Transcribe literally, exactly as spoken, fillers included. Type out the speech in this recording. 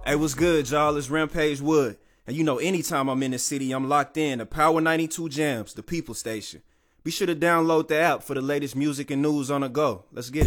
Hey, what's good, y'all? It's Rampage Wood. And you know, anytime I'm in the city, I'm locked in to Power ninety-two Jams, the People Station. Be sure to download the app for the latest music and news on the go. Let's get it.